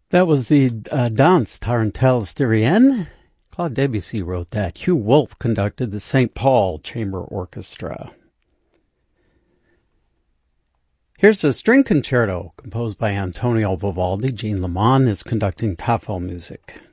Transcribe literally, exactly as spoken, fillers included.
That was the uh, Danse Tarentelle Styrienne. Claude Debussy wrote that. Hugh Wolf conducted the Saint Paul Chamber Orchestra. Here's a string concerto composed by Antonio Vivaldi. Jean Lemon is conducting Tafel music.